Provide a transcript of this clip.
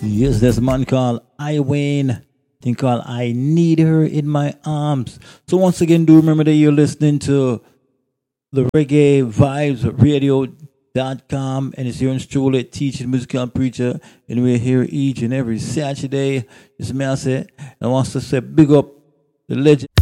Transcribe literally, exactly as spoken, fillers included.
Yes, there's a man called I Wayne. Thing called I Need Her in My Arms. So once again, do remember that you're listening to the Reggae Vibes Radio dot com, and it's yours truly, teaching musical preacher, and we're here each and every Saturday. It's me, I say, and I want to say big up the legend.